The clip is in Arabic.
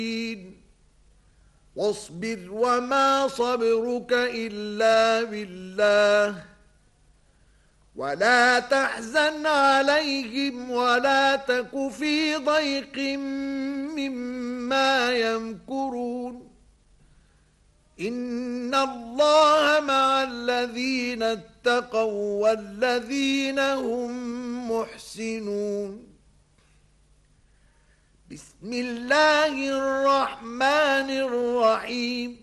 واصبر وما صبرك إلا بالله ولا تحزن عليهم ولا تك في ضيق مما يمكرون إن الله مع الذين اتقوا والذين هم محسنون بسم الله الرحمن الرحيم